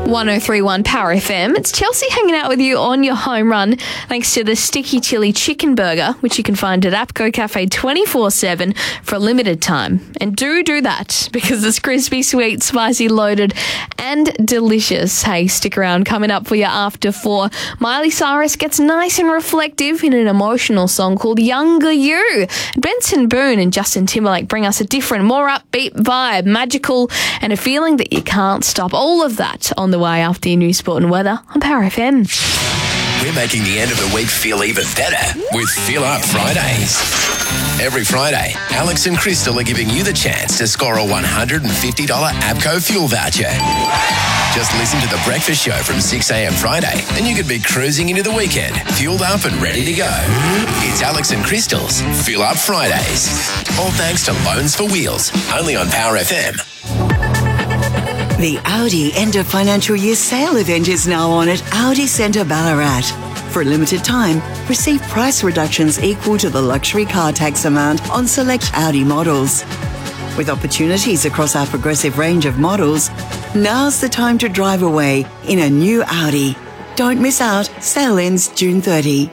103.1 Power FM. It's Chelsea hanging out with you on your home run thanks to the Sticky Chili Chicken Burger, which you can find at Apco Cafe 24/7 for a limited time. And do that because it's crispy, sweet, spicy, loaded and delicious. Hey, stick around. Coming up for you after 4, Miley Cyrus gets nice and reflective in an emotional song called Younger You. Benson Boone and Justin Timberlake bring us a different, more upbeat vibe, magical and a feeling that you can't stop. All of that on the way after your news, sport and weather on Power FM. We're making the end of the week feel even better with Fill Up Fridays. Every Friday, Alex and Crystal are giving you the chance to score a $150 APCO fuel voucher. Just listen to The Breakfast Show from 6 a.m. Friday and you could be cruising into the weekend, fueled up and ready to go. It's Alex and Crystal's Fill Up Fridays. All thanks to Loans for Wheels, only on Power FM. The Audi end of financial year sale event is now on at Audi Centre Ballarat. For a limited time, receive price reductions equal to the luxury car tax amount on select Audi models. With opportunities across our progressive range of models, now's the time to drive away in a new Audi. Don't miss out. Sale ends June 30.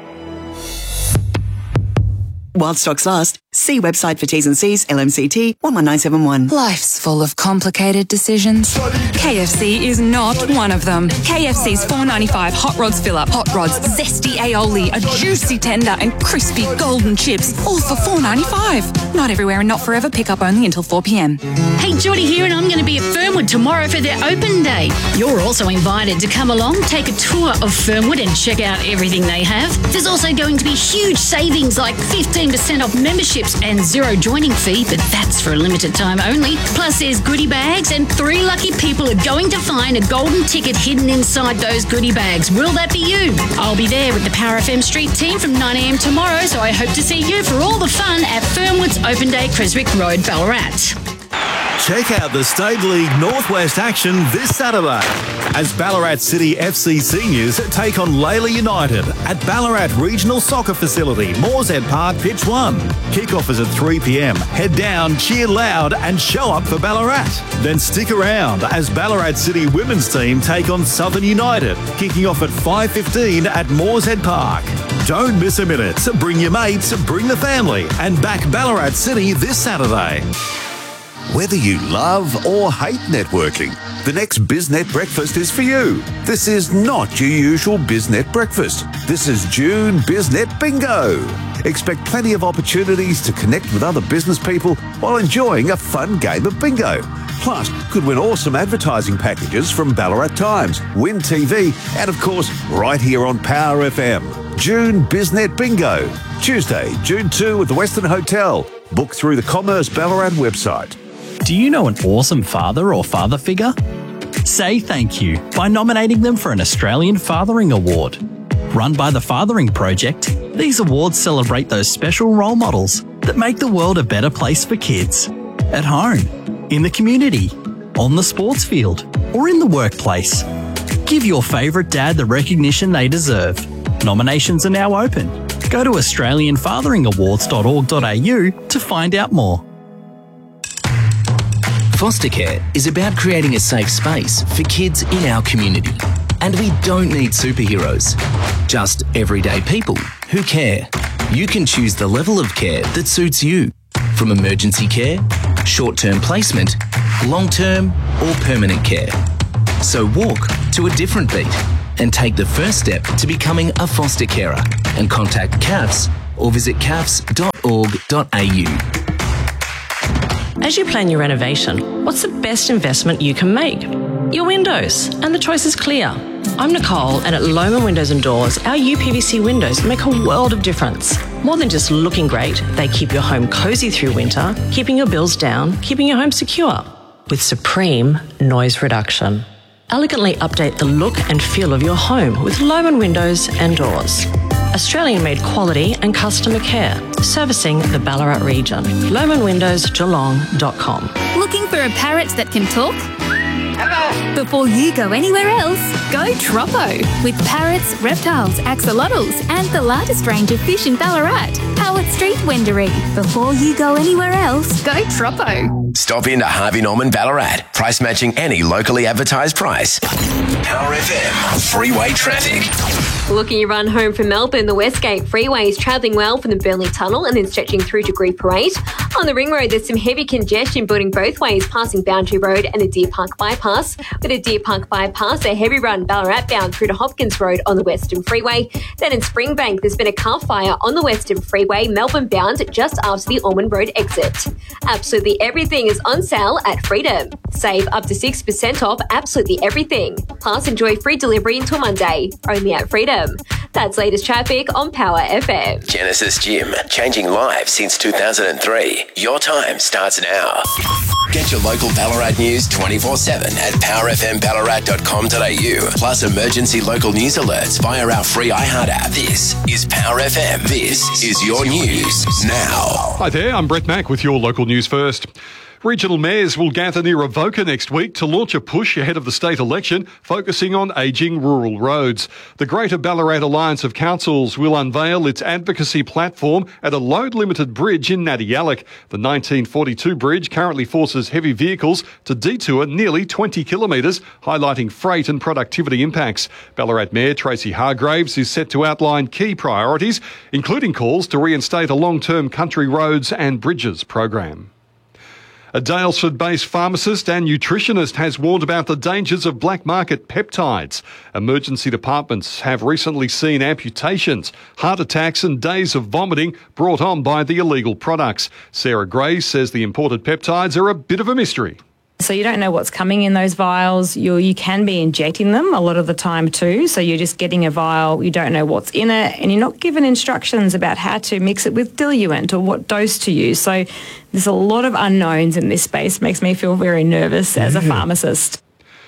While stocks last, see website for T's and C's, LMCT 11971. Life's full of complicated decisions. KFC is not one of them. KFC's $4.95 Hot Rods Fill Up, Hot Rods, zesty aioli, a juicy tender and crispy golden chips, all for $4.95. Not everywhere and not forever. Pick up only until 4 p.m. Hey, Geordie here, and I'm going to be at Fernwood tomorrow for their open day. You're also invited to come along, take a tour of Fernwood and check out everything they have. There's also going to be huge savings like 15% off memberships and zero joining fee, but that's for a limited time only. Plus there's goodie bags and 3 lucky people are going to find a golden ticket hidden inside those goodie bags. Will that be you? I'll be there with the Power FM Street team from 9 a.m. tomorrow, so I hope to see you for all the fun at Fernwood's Open Day, Creswick Road, Ballarat. Check out the State League Northwest action this Saturday as Ballarat City FC seniors take on Layla United at Ballarat Regional Soccer Facility, Moorehead Park, Pitch 1. Kickoff is at 3 p.m. Head down, cheer loud and show up for Ballarat. Then stick around as Ballarat City women's team take on Southern United, kicking off at 5:15 at Moorehead Park. Don't miss a minute. Bring your mates, bring the family and back Ballarat City this Saturday. Whether you love or hate networking, the next BizNet breakfast is for you. This is not your usual BizNet breakfast. This is June BizNet Bingo. Expect plenty of opportunities to connect with other business people while enjoying a fun game of bingo. Plus, could win awesome advertising packages from Ballarat Times, Win TV, and of course, right here on Power FM. June BizNet Bingo. Tuesday, June 2 at the Western Hotel. Book through the Commerce Ballarat website. Do you know an awesome father or father figure? Say thank you by nominating them for an Australian Fathering Award. Run by the Fathering Project, these awards celebrate those special role models that make the world a better place for kids. At home, in the community, on the sports field, or in the workplace. Give your favourite dad the recognition they deserve. Nominations are now open. Go to australianfatheringawards.org.au to find out more. Foster care is about creating a safe space for kids in our community. And we don't need superheroes, just everyday people who care. You can choose the level of care that suits you, from emergency care, short-term placement, long-term or permanent care. So walk to a different beat and take the first step to becoming a foster carer and contact CAFS or visit cafs.org.au. As you plan your renovation, what's the best investment you can make? Your windows, and the choice is clear. I'm Nicole, and at Lohmann Windows and Doors, our UPVC windows make a world of difference. More than just looking great, they keep your home cosy through winter, keeping your bills down, keeping your home secure. With supreme noise reduction. Elegantly update the look and feel of your home with Lohmann Windows and Doors. Australian-made quality and customer care, servicing the Ballarat region. LoehmannWindowsGeelong.com. Looking for a parrot that can talk? Before you go anywhere else, go Troppo. With parrots, reptiles, axolotls, and the largest range of fish in Ballarat. Howard Street, Wendouree. Before you go anywhere else, go Troppo. Stop into Harvey Norman Ballarat. Price matching any locally advertised price. Power FM. Freeway traffic. Looking your run home from Melbourne, the Westgate Freeway is travelling well from the Burnley Tunnel and then stretching through to Green Parade. On the Ring Road, there's some heavy congestion building both ways, passing Boundary Road and the Deer Park Bypass. With the Deer Park Bypass, a heavy run Ballarat bound through to Hopkins Road on the Western Freeway. Then in Springbank, there's been a car fire on the Western Freeway, Melbourne bound, just after the Ormond Road exit. Absolutely everything is on sale at Freedom. Save up to 6% off absolutely everything. Plus, enjoy free delivery until Monday, only at Freedom. That's latest traffic on Power FM. Genesis Gym, changing lives since 2003. Your time starts now. Get your local Ballarat news 24/7 at powerfmballarat.com.au. Plus emergency local news alerts via our free iHeart app. This is Power FM. This is your news now. Hi there, I'm Brett Mack with your local news first. Regional mayors will gather near Avoca next week to launch a push ahead of the state election, focusing on ageing rural roads. The Greater Ballarat Alliance of Councils will unveil its advocacy platform at a load-limited bridge in Nadialloc. The 1942 bridge currently forces heavy vehicles to detour nearly 20 kilometres, highlighting freight and productivity impacts. Ballarat Mayor Tracy Hargraves is set to outline key priorities, including calls to reinstate a long-term country roads and bridges program. A Daylesford-based pharmacist and nutritionist has warned about the dangers of black market peptides. Emergency departments have recently seen amputations, heart attacks and days of vomiting brought on by the illegal products. Sarah Gray says the imported peptides are a bit of a mystery. So you don't know what's coming in those vials. You can be injecting them a lot of the time too. So you're just getting a vial, you don't know what's in it, and you're not given instructions about how to mix it with diluent or what dose to use. So there's a lot of unknowns in this space. Makes me feel very nervous as a pharmacist.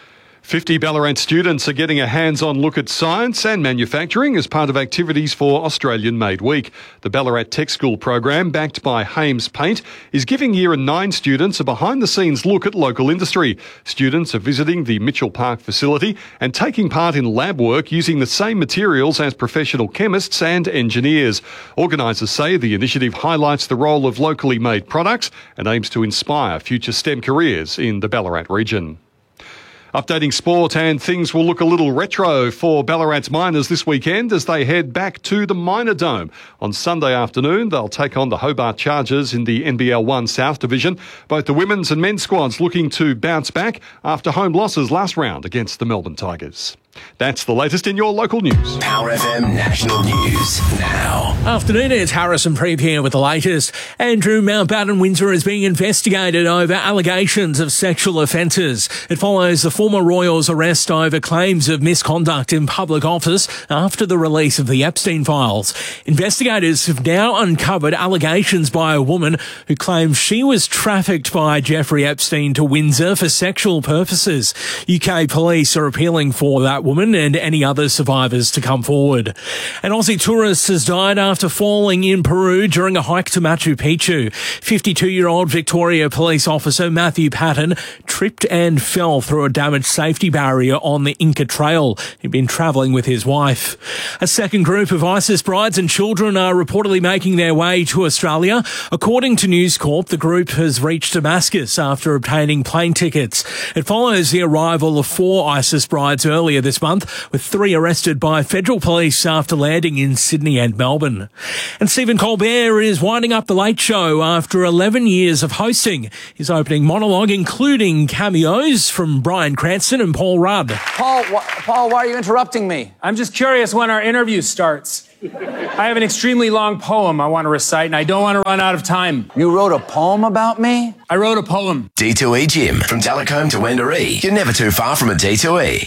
50 Ballarat students are getting a hands-on look at science and manufacturing as part of activities for Australian Made Week. The Ballarat Tech School program, backed by Hames Paint, is giving Year 9 students a behind-the-scenes look at local industry. Students are visiting the Mitchell Park facility and taking part in lab work using the same materials as professional chemists and engineers. Organisers say the initiative highlights the role of locally made products and aims to inspire future STEM careers in the Ballarat region. Updating sport, and things will look a little retro for Ballarat's Miners this weekend as they head back to the Miner Dome. On Sunday afternoon, they'll take on the Hobart Chargers in the NBL 1 South Division. Both the women's and men's squads looking to bounce back after home losses last round against the Melbourne Tigers. That's the latest in your local news. Power FM National News now. Afternoon, it's Harrison Preeve here with the latest. Andrew Mountbatten Windsor is being investigated over allegations of sexual offences. It follows the former Royals' arrest over claims of misconduct in public office after the release of the Epstein files. Investigators have now uncovered allegations by a woman who claims she was trafficked by Jeffrey Epstein to Windsor for sexual purposes. UK police are appealing for that woman and any other survivors to come forward. An Aussie tourist has died after falling in Peru during a hike to Machu Picchu. 52-year-old Victoria police officer Matthew Patton tripped and fell through a damaged safety barrier on the Inca Trail. He'd been travelling with his wife. A second group of ISIS brides and children are reportedly making their way to Australia. According to News Corp, the group has reached Damascus after obtaining plane tickets. It follows the arrival of 4 ISIS brides earlier this month, with 3 arrested by federal police after landing in Sydney and Melbourne. And Stephen Colbert is winding up The Late Show after 11 years of hosting. His opening monologue including cameos from Bryan Cranston and Paul Rudd. Paul, why are you interrupting me? I'm just curious when our interview starts. I have an extremely long poem I want to recite, and I don't want to run out of time. You wrote a poem about me? I wrote a poem. D2E Gym. From Dallacombe to Wendouree. You're never too far from a D2E.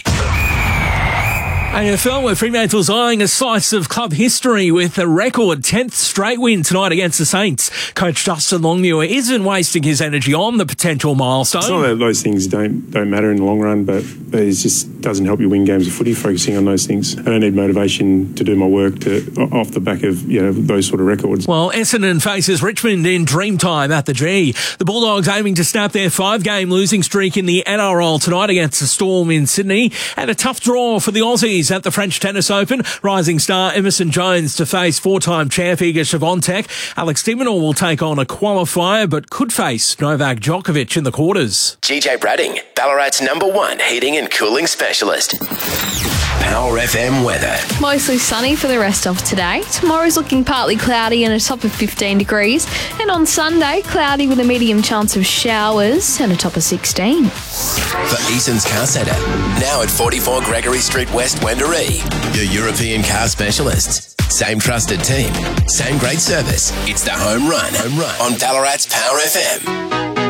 AFL, where Fremantle's eyeing a slice of club history with a record 10th straight win tonight against the Saints. Coach Justin Longmuir isn't wasting his energy on the potential milestone. It's not that those things don't matter in the long run, but he's just doesn't help you win games of footy, focusing on those things. I don't need motivation to do my work off the back of those sort of records. Well, Essendon faces Richmond in Dreamtime at the G. The Bulldogs aiming to snap their 5-game losing streak in the NRL tonight against the Storm in Sydney. And a tough draw for the Aussies at the French Tennis Open. Rising star Emerson Jones to face 4-time champ Iga Swiatek. Alex de Minaur will take on a qualifier but could face Novak Djokovic in the quarters. GJ Bradding, Ballarat's #1 heating and cooling specialist. Power FM weather. Mostly sunny for the rest of today. Tomorrow's looking partly cloudy and a top of 15 degrees. And on Sunday, cloudy with a medium chance of showers and a top of 16. For Eason's Car Centre, now at 44 Gregory Street West, Wendouree. Your European car specialists. Same trusted team, same great service. It's the home run on Ballarat's Power FM.